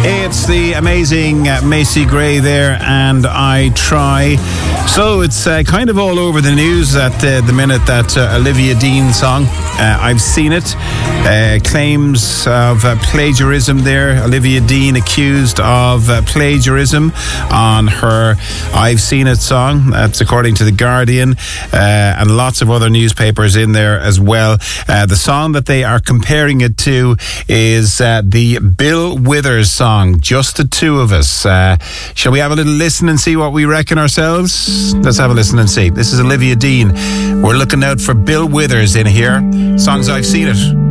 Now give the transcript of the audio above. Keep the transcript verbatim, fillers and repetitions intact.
It's the amazing uh, Macy Gray there, and I Try. So it's uh, kind of all over the news at uh, the minute, that uh, Olivia Dean song. Uh, I've Seen It. Uh, claims of uh, plagiarism there. Olivia Dean accused of uh, plagiarism on her I've Seen It song. That's according to The Guardian, uh, and lots of other newspapers in there as well. Uh, the song that they are comparing it to is uh, the Bill Withers song, Just the Two of Us. Uh, shall we have a little listen and see what we reckon ourselves? Let's have a listen and see. This is Olivia Dean. We're looking out for Bill Withers in here. Songs I've Seen It.